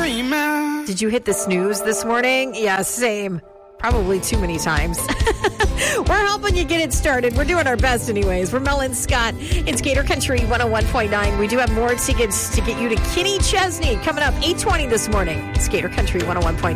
dreaming. Did you hit the snooze this morning? Yeah, same. Probably too many times. We're helping you get it started. We're doing our best anyways. We're Mel and Scott. It's Gator Country 101.9. We do have more tickets to get you to Kenny Chesney coming up 8:20 this morning. It's Gator Country 101.9.